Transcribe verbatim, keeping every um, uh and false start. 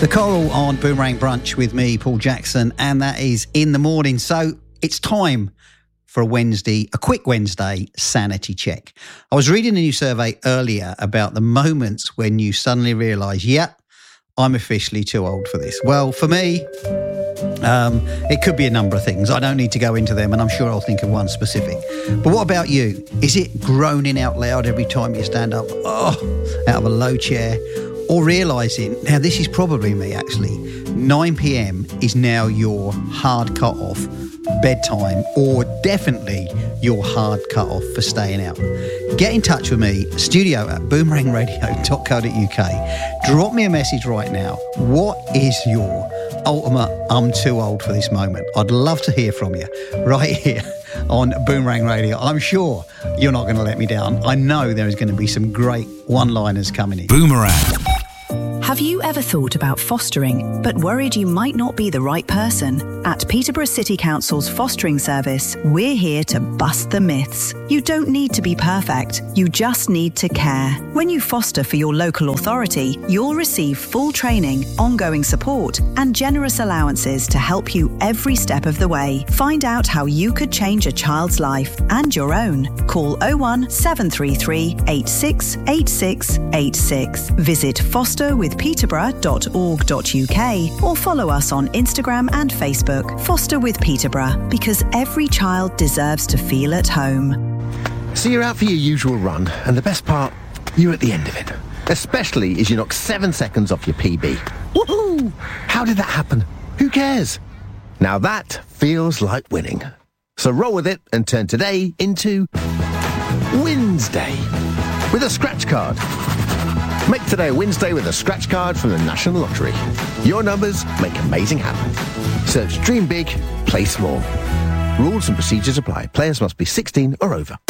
The Coral on Boomerang Brunch with me, Paul Jackson, and that is in the morning. So it's time for a Wednesday, a quick Wednesday sanity check. I was reading a new survey earlier about the moments when you suddenly realise, yeah, I'm officially too old for this. Well, for me, um, it could be a number of things. I don't need to go into them, and I'm sure I'll think of one specific. But what about you? Is it groaning out loud every time you stand up, oh, out of a low chair? Or realising, now this is probably me actually, nine p.m. is now your hard cut-off bedtime, or definitely your hard cut-off for staying out. Get in touch with me, studio at boomerang radio dot co dot uk. Drop me a message right now. What is your ultimate I'm too old for this moment? I'd love to hear from you right here on Boomerang Radio. I'm sure you're not going to let me down. I know there is going to be some great one-liners coming in. Boomerang. Have you ever thought about fostering, but worried you might not be the right person? At Peterborough City Council's fostering service, we're here to bust the myths. You don't need to be perfect, you just need to care. When you foster for your local authority, you'll receive full training, ongoing support, and generous allowances to help you every step of the way. Find out how you could change a child's life and your own. Call oh one seven three three eight six eight six eight six. Visit foster with peterborough dot org dot uk or follow us on Instagram and Facebook. Foster with Peterborough, because every child deserves to feel at home. So you're out for your usual run, and the best part, you're at the end of it. Especially as you knock seven seconds off your P B. Woohoo! How did that happen? Who cares? Now that feels like winning. So roll with it and turn today into Wednesday with a scratch card. Make today a Wednesday with a scratch card from the National Lottery. Your numbers make amazing happen. Search Dream Big, Play Small. Rules and procedures apply. Players must be sixteen or over.